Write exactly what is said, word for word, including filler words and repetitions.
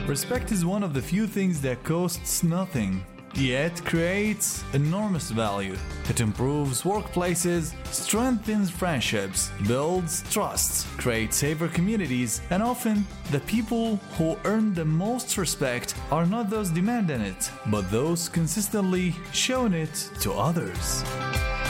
Respect is one of the few things that costs nothing, yet creates enormous value. It improves workplaces, strengthens friendships, builds trust, creates safer communities, and often the people who earn the most respect are not those demanding it, but those consistently showing it to others.